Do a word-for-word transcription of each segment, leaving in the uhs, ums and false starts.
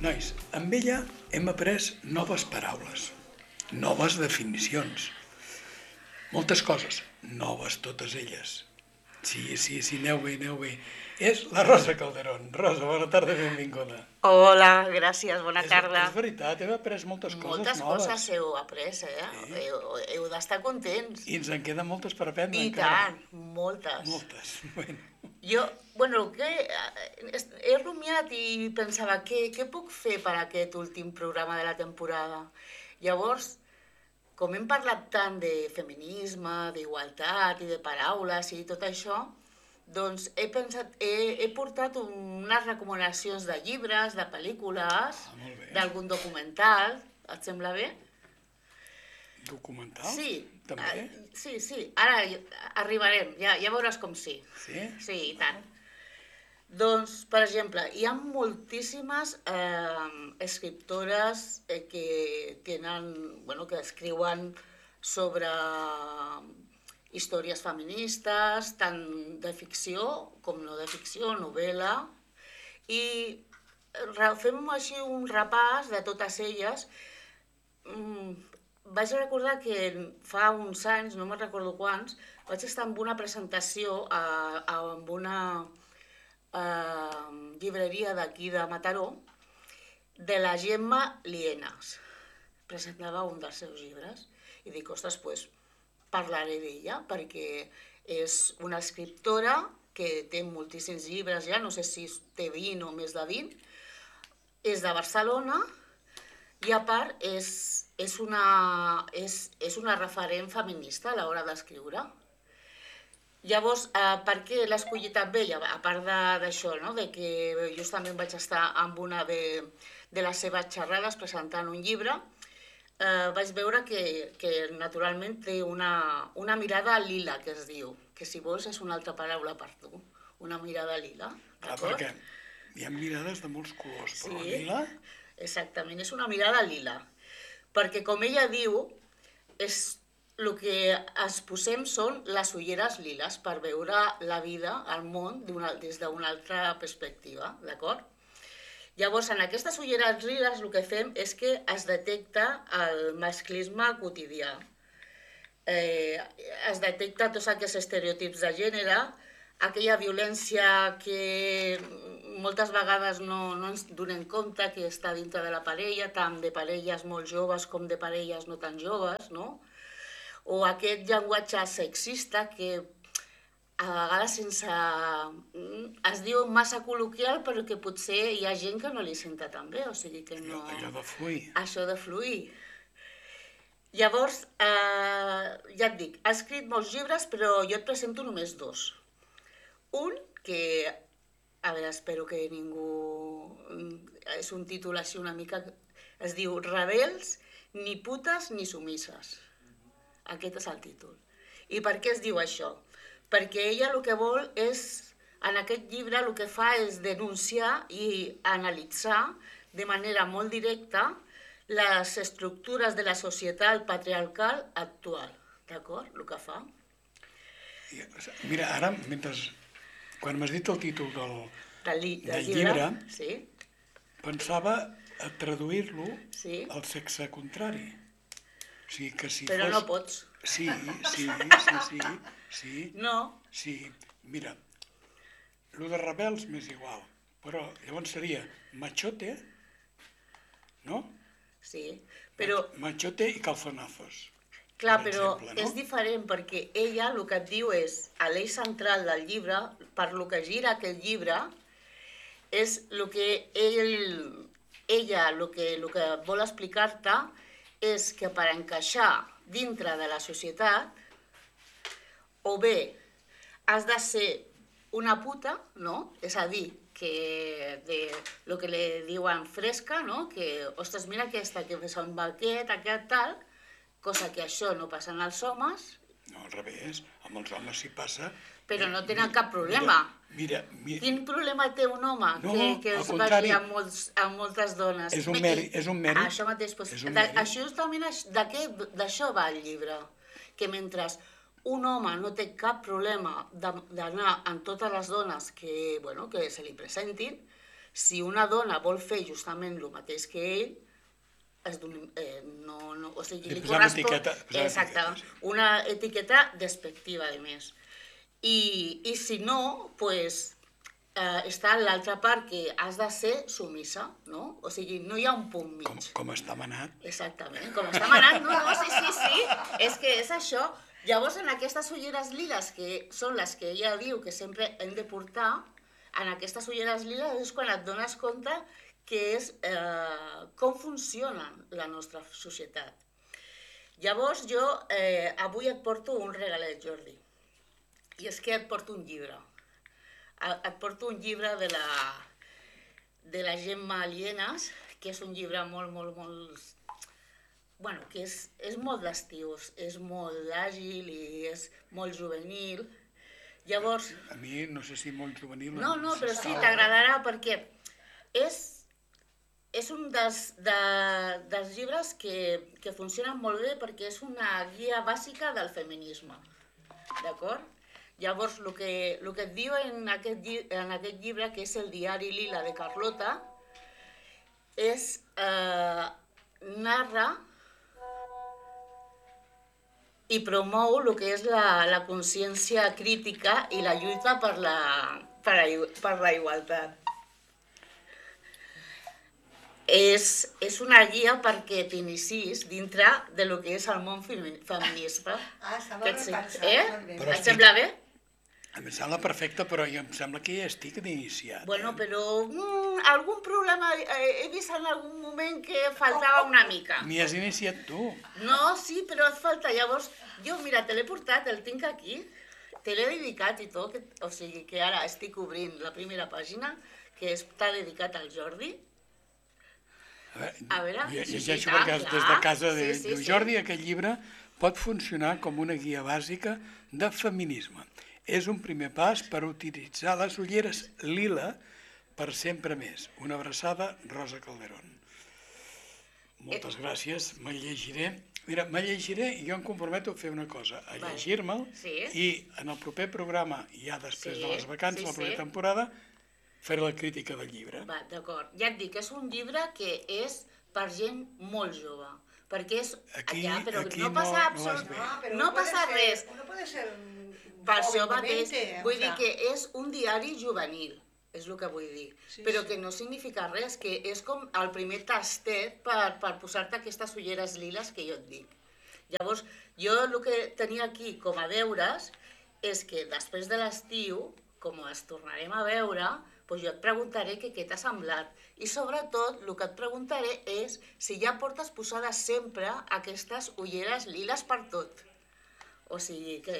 Nois, amb ella hem après noves paraules, noves definicions, moltes coses, noves totes elles. Sí, sí, sí, aneu bé, aneu bé. És la Rosa Calderón. Rosa, bona tarda, benvinguda. Hola, gràcies, bona És, tarda. és veritat, hem après moltes coses Moltes noves. coses heu après, eh? Sí. Heu, heu d'estar contents. I ens en queden moltes per aprendre I encara. tant, moltes. Moltes. Bueno. Jo, bueno, que, he rumiat i pensava, què, què puc fer per aquest últim programa de la temporada? Llavors, com hem parlat tant de feminisme, d'igualtat i de paraules i tot això, doncs he, pensat, he, he portat unes recomanacions de llibres, de pel·lícules, Ah, molt bé. d'algun documental. Et sembla bé? Documental? Sí. També? Uh, sí, sí. Ara arribarem. Ja, ja veuràs com sí. Sí? Sí, i tant. Doncs, per exemple, hi ha moltíssimes eh, escriptores eh, que tenen, bueno, que escriuen sobre històries feministes, tant de ficció com no de ficció, novel·la, i fem així un repàs de totes elles. Mm, vaig recordar que fa uns anys, no me'n recordo quants, vaig estar en una presentació a, a, amb una eh, llibreria d'aquí de Mataró, de la Gemma Lienas. Presentava un dels seus llibres i dic, ostres, doncs parlaré d'ella, perquè és una escriptora que té moltíssims llibres ja, no sé si té vint o més de vint, és de Barcelona i a part és, és, una, és, és una referent feminista a l'hora d'escriure. Llavors, eh, per què l'he escollit amb ella? A part d'això, no? De que justament vaig estar amb una de, de les seves xerrades presentant un llibre, eh, vaig veure que, que naturalment té una, una mirada lila, que es diu, que si vols és una altra paraula per tu, una mirada lila, Clar, d'acord? perquè hi ha mirades de molts colors, però Sí, lila... exactament, és una mirada lila, perquè com ella diu, és el que es posem són les ulleres liles per veure la vida, el món, des d'una altra perspectiva, d'acord? Llavors, en aquestes ulleres liles el que fem és que es detecta el masclisme quotidià. Eh, es detecta tots aquests estereotips de gènere, aquella violència que moltes vegades no, no ens donem compte que està dintre de la parella, tant de parelles molt joves com de parelles no tan joves, no? O aquest llenguatge sexista que a vegades sense... es diu massa col·loquial, però que potser hi ha gent que no li senta tan bé, o sigui que no... Allò, allò de fluir. Això de fluir. Llavors, eh, ja et dic, ha escrit molts llibres, però jo et presento només dos. Un que, a veure, espero que ningú... És un títol així una mica... Es diu Rebels, ni putes ni sumisses. Aquest és el títol. I per què es diu això? Perquè ella el que vol és, en aquest llibre el que fa és denunciar i analitzar de manera molt directa les estructures de la societat patriarcal actual. D'acord? El que fa. Mira, ara, mentre... Quan m'has dit el títol del, del, li, del, del llibre, llibre, sí. Pensava a traduir-lo sí. al sexe contrari. O sigui que si Però fos... no pots. Sí, sí, sí, sí, sí. No. Sí, mira, el de rebels m'és igual, però llavors seria machote, no? Sí, però... Machote i calzonazos. Clar, però exemple, no? És diferent perquè ella el que et diu és, a l'eix central del llibre, per lo que gira aquest llibre, és el que ell, ella el que, el que vol explicar-te és que per encaixar dintre de la societat, o bé has de ser una puta, no? És a dir, que de lo que li diuen fresca, no? Que, ostres, mira aquesta, que fa un aquest, aquest tal, cosa que això no passa en els homes. No, al revés, amb els homes sí passa. Però no tenen cap problema. Mira, mira... Quin problema té un home no, que, que es contrari, vagi amb, molts, amb moltes dones? És un mèrit. És un mèrit. Això mateix. Doncs, és un de, mèrit. justament d'això va el llibre. Que mentre un home no té cap problema d'anar amb totes les dones que, bueno, que se li presentin, si una dona vol fer justament el mateix que ell, es d'un- eh, no, no, o sigui, Li li posem correspon... etiqueta- posem Exacte, etiquetes. una etiqueta despectiva, a més. I, i si no, pues, eh, està l'altra part que has de ser sumissa, no? O sigui, no hi ha un punt mig. Com, com està manat. Exactament, com està manant, no, no, sí, sí, sí, és que és això. Llavors, en aquestes ulleres liles, que són les que ella diu que sempre hem de portar, en aquestes ulleres liles és quan et dones compte que és eh, com funciona la nostra societat. Llavors, jo eh, avui et porto un regalet, Jordi, i és que et porto un llibre. Et porto un llibre de la, de la Gemma Lienas, que és un llibre molt, molt, molt... Bueno, que és, és molt d'estiu, és molt àgil i és molt juvenil. Llavors... A mi no sé si molt juvenil... No, no, però sí, t'agradarà perquè és, és un dels, de, dels llibres que, que funcionen molt bé perquè és una guia bàsica del feminisme, d'acord? Llavors, el que, el que et diu en aquest, lli- en aquest llibre, que és el diari Lila de Carlota, és, eh, narra i promou el que és la, la consciència crítica i la lluita per la, per la, igu- per la igualtat. És, és una guia perquè t'inicis dintre de lo que és el món femi- feminista. Ah, està Que molt et ben sem- pensat, eh? molt bé. Però Et estic- sembla bé? Em sembla perfecte, però jo em sembla que ja estic d'iniciat. Bueno, eh? però mm, algun problema eh, he vist en algun moment que faltava una mica. M'hi has iniciat tu. No, sí, però et falta. Llavors, jo, mira, te l'he portat, el tinc aquí, te l'he dedicat i tot, que, o sigui que ara estic obrint la primera pàgina, que està dedicat al Jordi. A veure, A veure, lle- sí, sí, llegeixo clar, perquè des de clar. casa de, Sí, sí, diu, sí. Jordi, aquest llibre pot funcionar com una guia bàsica de feminisme. És un primer pas per utilitzar les ulleres lila per sempre més. Una abraçada, Rosa Calderón. Moltes gràcies, me'l llegiré. Mira, me'l llegiré i jo em comprometo a fer una cosa, a Vale. llegir-me'l Sí. i en el proper programa, ja després Sí, de les vacances, sí, la primera sí. temporada, faré la crítica del llibre. Va, d'acord. Ja et dic, és un llibre que és per gent molt jove, perquè és Aquí- allà, però aquí no no- passa no vas absolut... bé. Ah, però No uno puede passa ser- res. Uno puede ser Per això joven de mateix, veinte, o vull dir sea, que és un diari juvenil, és el que vull dir, Sí, però sí. que no significa res, que és com el primer tastet per, per posar-te aquestes ulleres liles que jo et dic. Llavors, jo el que tenia aquí com a deures és que després de l'estiu, com es tornarem a veure, doncs jo et preguntaré que què t'ha semblat. I sobretot, el que et preguntaré és si ja portes posades sempre aquestes ulleres liles per tot. O sigui que...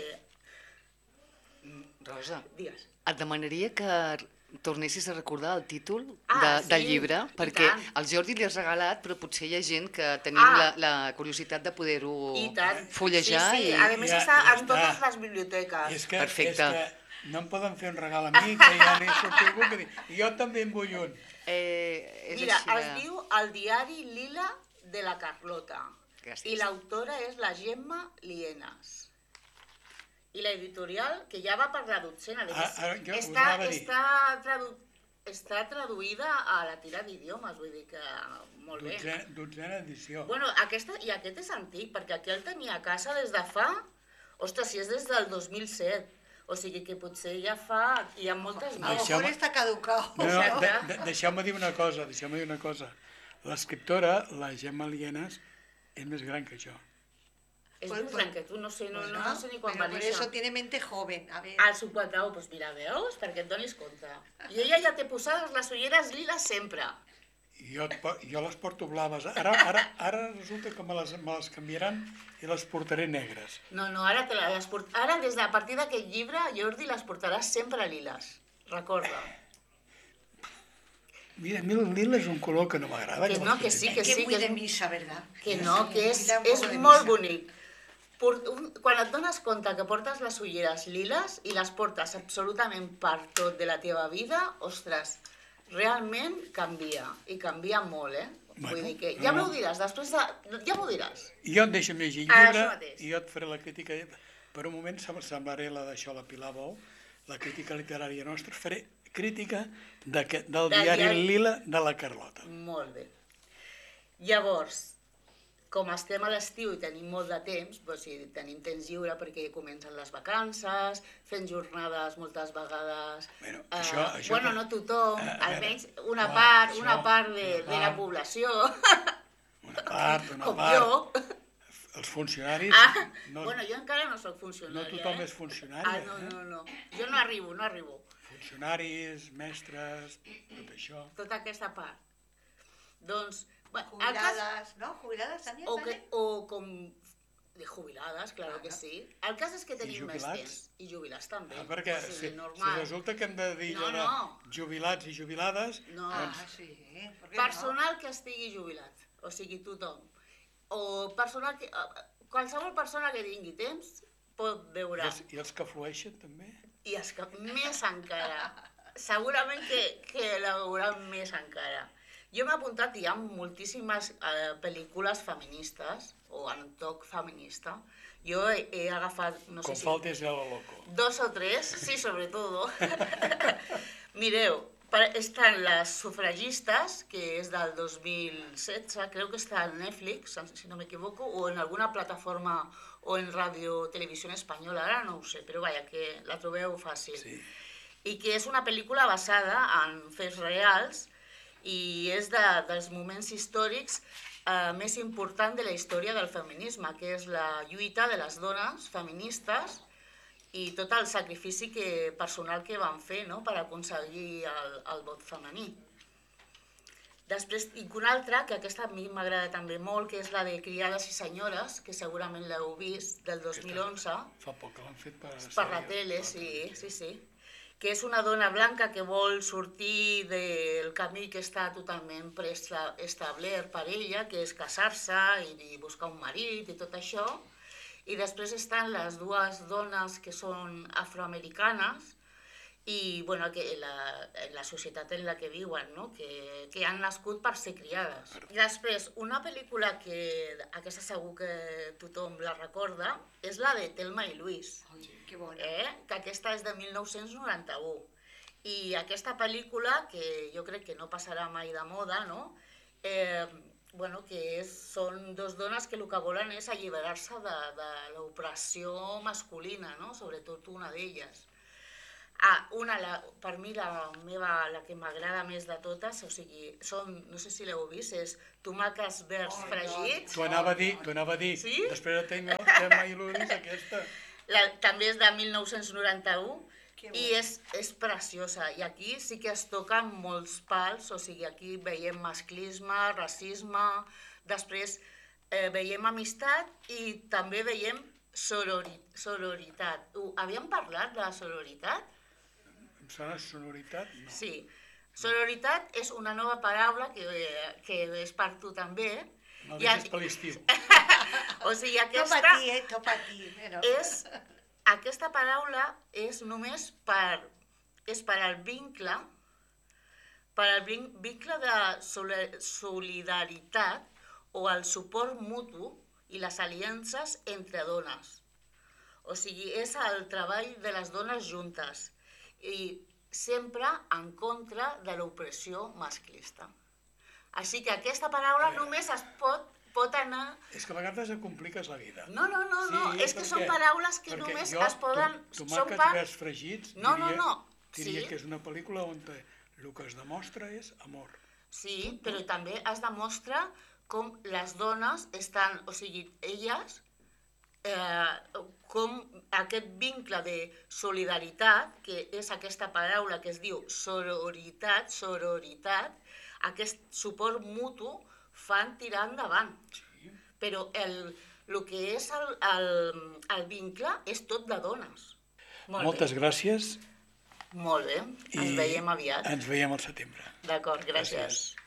Rosa, Digues. et demanaria que tornessis a recordar el títol Ah, de, sí, del llibre, i perquè tant. el Jordi li has regalat, però potser hi ha gent que tenim Ah. la, la curiositat de poder-ho I tant. fullejar sí, sí. i... A més, Ja- està ja en totes està. les biblioteques. És que, Perfecte. és que no em poden fer un regal a mi, que ja n'he sortit algú que dir, jo també en vull un. Eh, és Mira, així es de... diu El diari Lila de la Carlota. Gràcies. I l'autora és la Gemma Lienas. I l'editorial, que ja va per la dotzena, de Ah, ah, jo us està, anava a dir. està, tradu està traduïda a la tira d'idiomes, vull dir que molt bé. Dotzena, dotzena edició. Bueno, aquesta, i aquest és antic, perquè aquí el tenia a casa des de fa... Ostres, si és des del dos mil set. O sigui que potser ja fa... Hi ha moltes A lo més. Deixeu-me- mejor está caducado. No, no, de, Exacte. de, deixeu-me dir una cosa, deixeu-me dir una cosa. L'escriptora, la Gemma Lienas, és més gran que jo. És Pues- més gran que tu, no sé, no, Pues no, no sé ni quan pero va por néixer. eso tiene mente joven. A ver. Al cinquanta-u, doncs mira, veus? Perquè et donis compte. I ella ja té posades les ulleres liles sempre. I jo, et po- jo les porto blaves. Ara, ara, ara resulta que me les, me les canviaran i les portaré negres. No, no, ara, te les port... ara des de a partir d'aquest llibre, Jordi, les portaràs sempre liles. Recorda. Mira, a mi el lila és un color que no m'agrada. Que no, que sí, que Es que sí, es muy que de és, misa, ¿verdad? que no, que és, Mira un és poco de molt misa. bonic. Por, un, quan et dones compte que portes les ulleres liles i les portes absolutament per tot de la teva vida, ostres, realment canvia, i canvia molt, eh? Bueno, Vull dir que ja no. m'ho diràs, després de... ja m'ho diràs. I jo em deixo llegir el Ah, llibre això mateix. i jo et faré la crítica. Per un moment sem- semblaré la d'això, la Pilar Bou, la crítica literària nostra. Faré crítica de, que- del Del diari diari. Lila de la Carlota. Molt bé. Llavors, com estem a l'estiu i tenim molt de temps, doncs sí, tenim temps lliure perquè comencen les vacances, fent jornades moltes vegades... Bueno, eh, això- això bueno, que- no tothom, a- a veure, almenys una clar, part, això, una part de, una de la part. població, Una part, una com part. jo. Els funcionaris... Ah, no, bueno, jo encara no sóc no funcionària, tothom eh? és funcionari, Ah, no, eh? no, no. Jo no arribo, no arribo. Funcionaris, mestres, tot això. Tota aquesta part. Doncs, bueno, el cas... Jubiladas, ¿no? Jubiladas también, O, que, ¿vale? o com de jubilades, claro que Claro. sí. El cas és que tenim més jubilats? temps. I jubilats també. Ah, perquè o sigui, si, si normal. resulta que hem de dir No, allò no. de jubilats i jubilades, No. doncs Ah, sí, ¿por qué Personal que estigui jubilat, o sigui, tothom. O personal que... eh, Qualsevol persona que tingui temps pot i veure. els, i els que flueixen també. I els que més encara. Segurament que, que la veuran més encara. Jo m'he apuntat, hi ha moltíssimes eh, pel·lícules feministes, o en toc feminista. Jo he, he agafat, no Com sé si... faltes a la loco. Dos o tres, sí, sobre todo. Mireu, per- estan les sufragistes, que és del dos mil setze, creo que està en Netflix, si no m'equivoco, o en alguna plataforma o en Radio Televisió Espanyola, ara no ho sé, però vaja, que la trobeu fàcil. Sí. I que és una pel·lícula basada en fets reals i és de, dels moments històrics eh, més importants de la història del feminisme, que és la lluita de les dones feministes i tot el sacrifici que, personal que van fer, no?, per aconseguir el, el vot femení. Després tinc una altra, que aquesta a mi m'agrada també molt, que és la de Criades i senyores, que segurament l'heu vist, del dos mil onze. Fa poc que l'han fet per, Per la tele, sí, sí, sí. Que és una dona blanca que vol sortir del camí que està totalment preestablert per ella, que és casar-se i, i buscar un marit i tot això. I després estan les dues dones que són afroamericanes i bueno, que la, la societat en la que viuen, no? que, que han nascut per ser criades. I després, una pel·lícula que aquesta segur que tothom la recorda és la de Thelma i Louise. Ay, qué bueno. Eh? Que aquesta és de mil nou-cents noranta-u. I aquesta pel·lícula, que jo crec que no passarà mai de moda, no? Eh, bueno, que és, són dos dones que el que volen és alliberar-se de, de l'opressió masculina, no? Sobretot una d'elles. Ah, una, la, per mi la meva, la que m'agrada més de totes, o sigui, són, no sé si l'heu vist, és tomàquets verds Oh, fregits. T'ho anava a dir, t'ho anava a dir. Sí? Després de tenir el tema i l'Uris, aquesta. La, també és de mil nou-cents noranta-u Que i bueno. és, és preciosa. I aquí sí que es toquen molts pals, o sigui, aquí veiem masclisme, racisme, després eh, veiem amistat i també veiem sorori, sororitat. Uh, havíem parlat de la sororitat? Em sona sonoritat? No. Sí. Sororitat és una nova paraula que, que és per tu també. No I a- deixes per l'estiu. O sigui, Topa aquesta... a ti, eh? Topa a ti. Bueno. és, aquesta paraula és només per, és per al vincle, per al vin- vincle de soli- solidaritat o el suport mutu i les aliances entre dones. O sigui, és el treball de les dones juntes i sempre en contra de l'opressió masclista. Així que aquesta paraula només es pot, pot anar... És que a vegades et compliques la vida. No, no, no, no. Sí, és que perquè- són paraules que perquè només jo, es poden... tom- són Tomàquets part... verds fregits, No, no, diria, no. diria Sí. que és una pel·lícula on te- el que es demostra és amor. Sí, però també es demostra com les dones estan, o sigui, elles, eh, com aquest vincle de solidaritat, que és aquesta paraula que es diu sororitat, sororitat, aquest suport mutu fan tirar endavant. Sí. Però el, el que és el, el, el vincle és tot de dones. Molt Moltes gràcies bé. Molt bé, ens i veiem aviat. ens veiem al setembre. D'acord, gràcies. Gràcies.